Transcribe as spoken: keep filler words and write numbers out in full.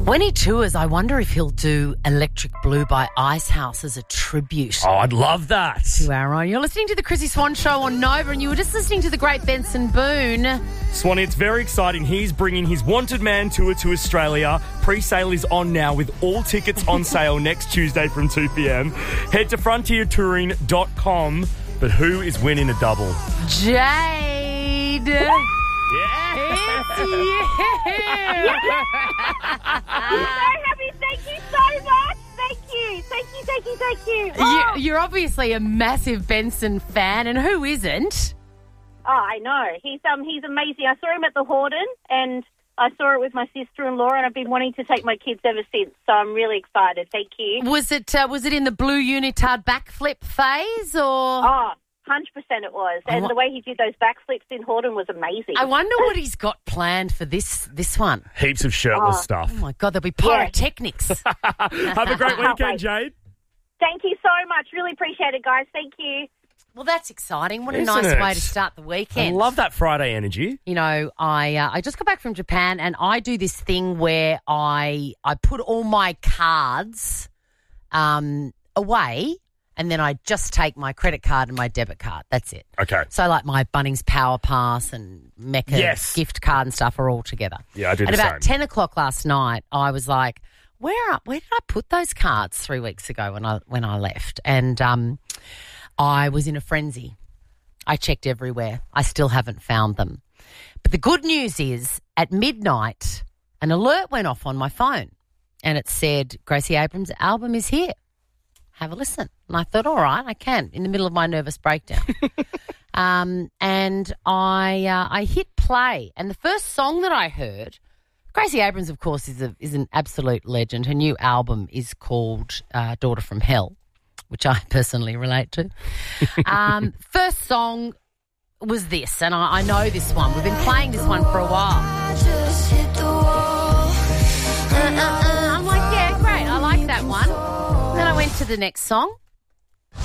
When he tours, I wonder if he'll do Electric Blue by Icehouse as a tribute Oh, I'd love that. to our own. You're listening to the Chrissy Swan Show on Nova, and you were just listening to the great Benson Boone. Swanee, it's very exciting. He's bringing his Wanted Man tour to Australia. Pre-sale is on now with all tickets on sale next Tuesday from two p.m. Head to frontier touring dot com. But who is winning a double? Jade. Yeah. It's you. I'm so happy. Thank you so much. Thank you. Thank you, thank you, thank you. You, Oh, you're obviously a massive Benson fan, and who isn't? oh, I know. He's um he's amazing. I saw him at the Hordern, and I saw it with my sister-in-law, and I've been wanting to take my kids ever since, so I'm really excited. Thank you. Was it uh, was it in the blue unitard backflip phase, or? Oh, one hundred percent it was. And wa- the way he did those backflips in Hordern was amazing. I wonder what he's got planned for this this one. Heaps of shirtless Oh. stuff. Oh, my God, there'll be pyrotechnics. Have a great weekend, wait. Jade. Thank you so much. Really appreciate it, guys. Thank you. Well, that's exciting. What a Isn't nice it? way to start the I weekend. love that Friday energy. You know, I uh, I just got back from Japan, and I do this thing where I I put all my cards um, away, and then I just take my credit card and my debit card. That's it. Okay. So like my Bunnings Power Pass and Mecca Yes. gift card and stuff are all together. Yeah, I do At the about same. ten o'clock last night, I was like, where are, where did I put those cards three weeks ago when I when I left? And um, I was in a frenzy. I checked everywhere. I still haven't found them. But the good news is, at midnight, an alert went off on my phone, and it said, Gracie Abrams' album is here. Have a listen. And I thought, all right, I can, in the middle of my nervous breakdown. um, and I uh, I hit play, and the first song that I heard, Gracie Abrams, of course, is a, is an absolute legend. Her new album is called uh, Daughter from Hell, which I personally relate to. Um, first song was this, and I, I know this one. We've been playing this one for a while. Uh, uh, uh, I'm like, yeah, great, I like that one. Then I went to the next song.